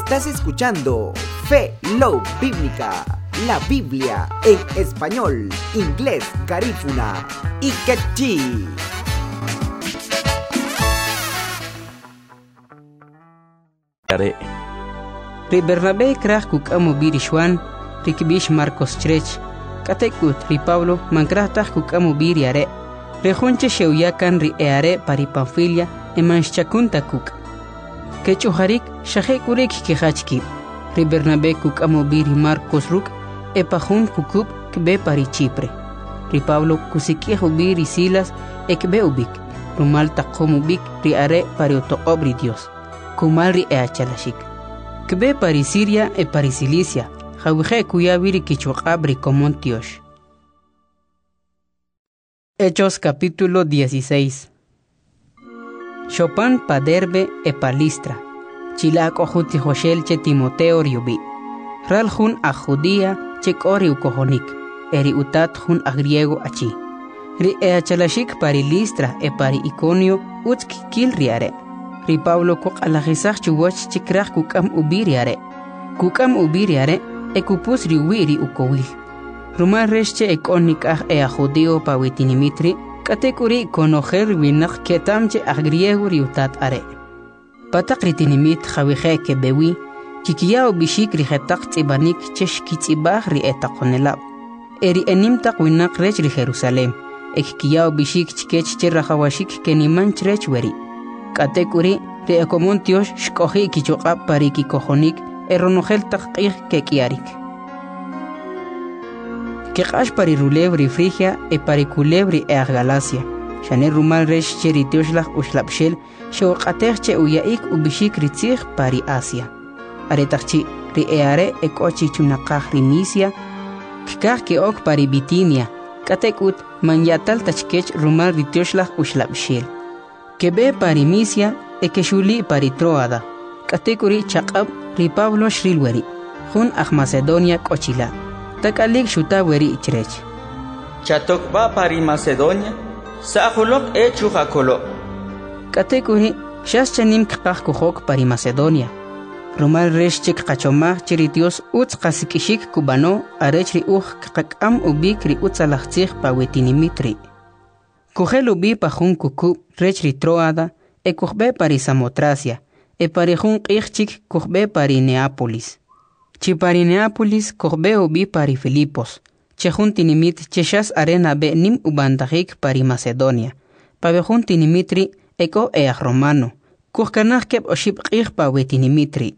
Estás escuchando Fe Love Bíblica, la Biblia en español, inglés, garífuna y quechí. Ri Bernabé krah kuk amo birishwan, ri kibish Marcos Chrech, katekut ri Pablo mankrah kuk amo biriare, ri honche sheuyakan ri eare pari Panfilia e manchchakunta kuk. Kechuharik shahe kurek kehachki, ri Bernabé kuk amo biri Marcos ruk e pahun kukup kbe pari Chipre. Ri Pablo kusikiehu biri Silas e kbe ubik, rumal takomu bik ri are pari otobri Dios. Kumalri e achalashik. Kbe pari Siria e pari Cilicia, jawije kuyabiri kichuqabri Comontiosh. Hechos capítulo 16. Chopin pa Derbe e pa Listra. Chilak ojuti Joshel che Timoteo riubi. Ralhun a Judía che kori ukohonik. Eri utat hun a griego achi. Ri e achalashik pari Listra e pari Iconio utski kil riare. Ri Pablo kuk alagisach chuwach chikrach kukam ubiriare. Kukam ubiriare e kupus riwiri ukowil. Rumar resche e konikach e a judeo pa witinimitri, katekuri konojer winach ketamche a griego riutat are. Patak ritinimit jawije ke bewi, chikiao bishik rijetak tzibanik chesh kitzibach ri etakonelab. Eri enimtak winak rech ri Jerusalem, ek kiao bishik chikech cherrajawashik kenimanch rech weri. Katekuri ri Comontiosh shkohi kichuqab pari kikohonik eronogel taqih kekiarik. Keqash pari rulebri Frigia e pari culebri e Galacia. Shane rumal resh cheritioshlah ushlapshel shoqatech che uyaik ubishik ritzich pari Asia. Aretachchi ri eare e kochi chunaqah ri Misia, kikah ke ok pari Bitinia, katekut manyatal tachkech rumal ritioshlah ushlapshel. Kebe pari Misia e keshuli pari Troada. Katekuri chaqab ri Pablo shrilweri. Jun aj Macedonia kochila. Takalik shuta weri ichrech. Chatokba pari Macedonia. Sahulok e chujakolo. Katekuri shas chanim kqaj kuhok pari Macedonia. Rumal resh chik qachomaj chiritios utz qasikishik kubano arech ri uj kqakam ubik ri utzalajtzij pa wetinimitri. Kujel ubi pa jun kuku rech ri Troada e kujbe pari Samotracia e pari jun qijchik kujbe pari Neápolis. Chi pari Neápolis kujbe ubi pari Filipos. Che jun tinimit cheshas arena be nim ubandajik pari Macedonia. Pa be jun tinimitri eko eaj romano. Kujkanaj keb oshib qij pa wetinimitri.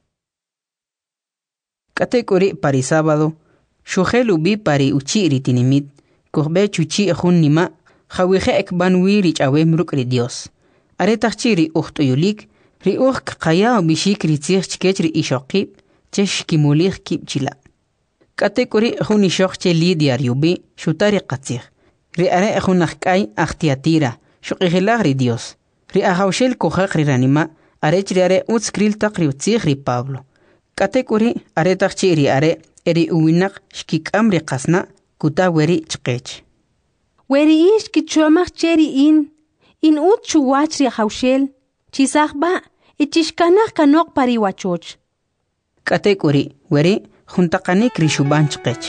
Katekuri pari sábado. Shujel ubi pari uchiri tinimit. Kujbe chuchi jun nima. Jawije ekban wiri chawem ruk ri Dios. Aretachchi ri uhtuyulik, ri kaya bishik ri tzich chkech ri ishokib, chesh kimulich kib chila. Katekuri jun ishok che Lidia riubi, shutari qatzich. Ri are junakkai achtiatira, shukihilag ri Dios. Ri ahawshel kohak ri ranima, arech ri are utskriltak ri utzich ri Pablo. Katekuri aretachchi ri are, eri uwinak shkikam ri qasna, kutaweri chkech. Weri ish kichuamach cheri in ut chuwach ri hawshel, chisachba, ichishkanach kanok pari wachoch. Katekuri, weri, juntakanik ri shubanch qech.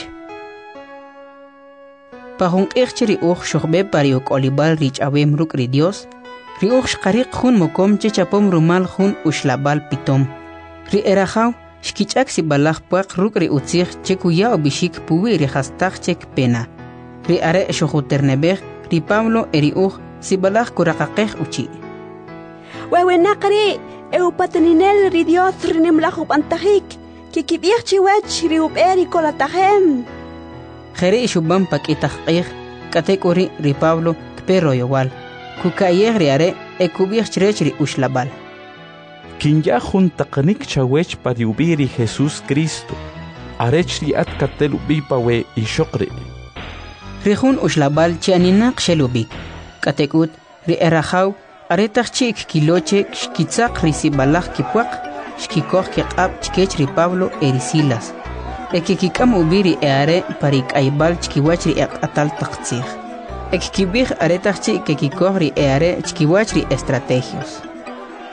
Pahung ichri uch shukbe pari uk olibal rich awem ruk ri Dios, ri uch shkarik jun mokom chechapom rumal jun ushlabal pitom. Ri erajaw, shkichak si balach puak ruk ri utzich chekuya obishik puwi ri hastach chek pena. Ri are shujuternebej, ri Pablo eri si balach kurakakej uchi. Wewenakri, eupataninel ri Dios rinemlajub antajik, kikibich chiwech ri uperi kolatajem. Jere shubam pakitajkej, katekuri ri Pablo kpero yowal, kukayej ri are ekubich chrech ri ushlabal. Kinya juntakanik chawech pariubiri Jesús Cristo, arech ri atkatel ubipawe ishokri. Rihun ushlabal chianinak shelubik. Katekut ri erajaw aretach chik kiloche shkitzak risi balach kipuak shkikoch kiqab chkech ri Pablo eri Silas. Ekikikam ubiri eare parik aibal chkiwach ri atal taqtzich. Ekkibich aretach chik kikikoch ri eare chkiwach ri estrategios.